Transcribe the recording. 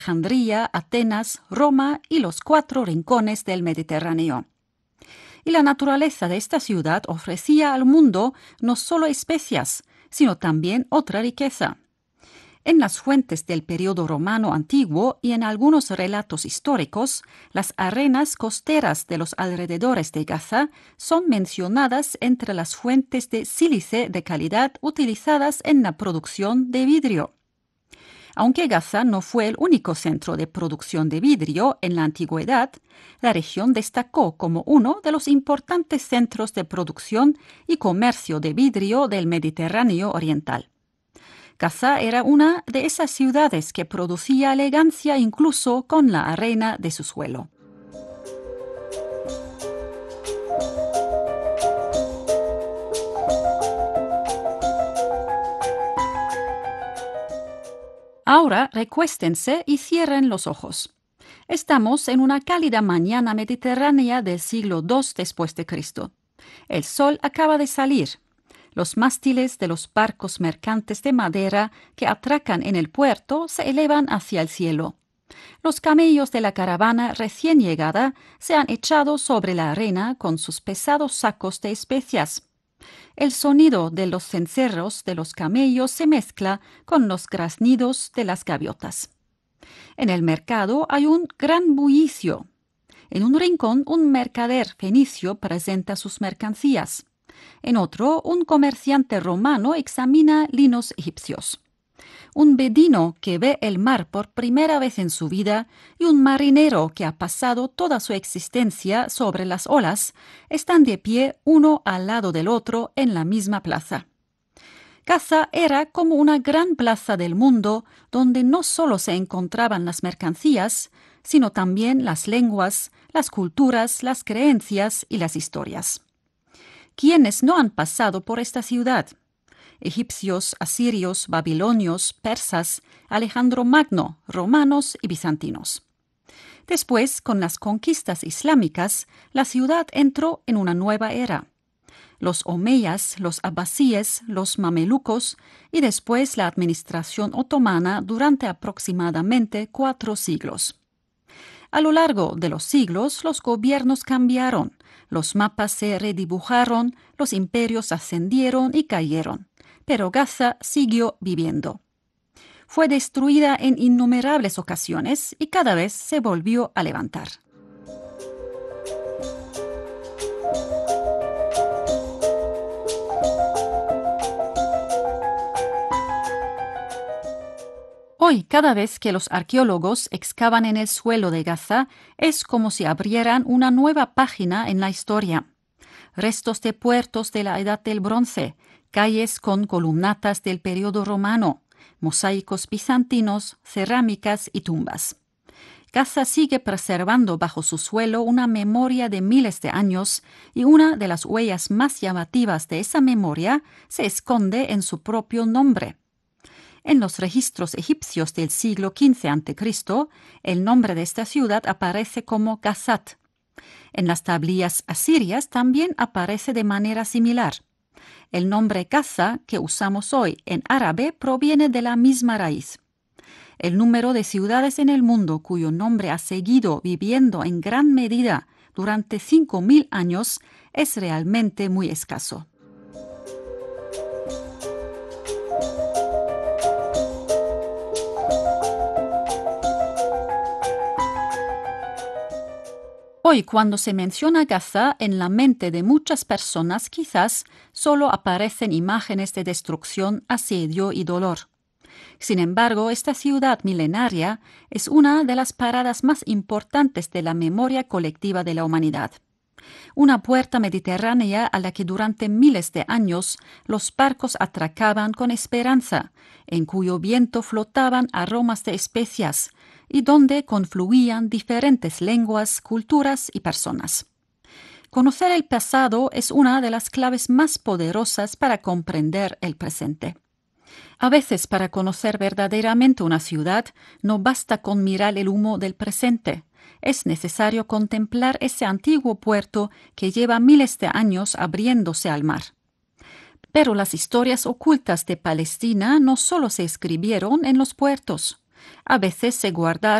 Alejandría, Atenas, Roma y los 4 rincones del Mediterráneo. Y la naturaleza de esta ciudad ofrecía al mundo no solo especias, sino también otra riqueza. En las fuentes del periodo romano antiguo y en algunos relatos históricos, las arenas costeras de los alrededores de Gaza son mencionadas entre las fuentes de sílice de calidad utilizadas en la producción de vidrio. Aunque Gaza no fue el único centro de producción de vidrio en la antigüedad, la región destacó como uno de los importantes centros de producción y comercio de vidrio del Mediterráneo oriental. Gaza era una de esas ciudades que producía elegancia incluso con la arena de su suelo. Ahora recuéstense y cierren los ojos. Estamos en una cálida mañana mediterránea del siglo II después de Cristo. El sol acaba de salir. Los mástiles de los barcos mercantes de madera que atracan en el puerto se elevan hacia el cielo. Los camellos de la caravana recién llegada se han echado sobre la arena con sus pesados sacos de especias. El sonido de los cencerros de los camellos se mezcla con los graznidos de las gaviotas. En el mercado hay un gran bullicio. En un rincón, un mercader fenicio presenta sus mercancías. En otro, un comerciante romano examina linos egipcios. Un bedino que ve el mar por primera vez en su vida y un marinero que ha pasado toda su existencia sobre las olas están de pie uno al lado del otro en la misma plaza. Gaza era como una gran plaza del mundo donde no solo se encontraban las mercancías, sino también las lenguas, las culturas, las creencias y las historias. ¿Quiénes no han pasado por esta ciudad? Egipcios, asirios, babilonios, persas, Alejandro Magno, romanos y bizantinos. Después, con las conquistas islámicas, la ciudad entró en una nueva era. Los omeyas, los abbasíes, los mamelucos y después la administración otomana durante aproximadamente 4 siglos. A lo largo de los siglos, los gobiernos cambiaron, los mapas se redibujaron, los imperios ascendieron y cayeron, pero Gaza siguió viviendo. Fue destruida en innumerables ocasiones y cada vez se volvió a levantar. Hoy, cada vez que los arqueólogos excavan en el suelo de Gaza, es como si abrieran una nueva página en la historia. Restos de puertos de la Edad del Bronce, calles con columnatas del periodo romano, mosaicos bizantinos, cerámicas y tumbas. Gaza sigue preservando bajo su suelo una memoria de miles de años y una de las huellas más llamativas de esa memoria se esconde en su propio nombre. En los registros egipcios del siglo XV a.C., el nombre de esta ciudad aparece como Gazat. En las tablillas asirias también aparece de manera similar. El nombre Gaza que usamos hoy en árabe proviene de la misma raíz. El número de ciudades en el mundo cuyo nombre ha seguido viviendo en gran medida durante 5.000 años es realmente muy escaso. Hoy, cuando se menciona Gaza, en la mente de muchas personas quizás solo aparecen imágenes de destrucción, asedio y dolor. Sin embargo, esta ciudad milenaria es una de las paradas más importantes de la memoria colectiva de la humanidad. Una puerta mediterránea a la que durante miles de años los barcos atracaban con esperanza, en cuyo viento flotaban aromas de especias, y donde confluían diferentes lenguas, culturas y personas. Conocer el pasado es una de las claves más poderosas para comprender el presente. A veces, para conocer verdaderamente una ciudad, no basta con mirar el humo del presente. Es necesario contemplar ese antiguo puerto que lleva miles de años abriéndose al mar. Pero las historias ocultas de Palestina no solo se escribieron en los puertos. A veces se guarda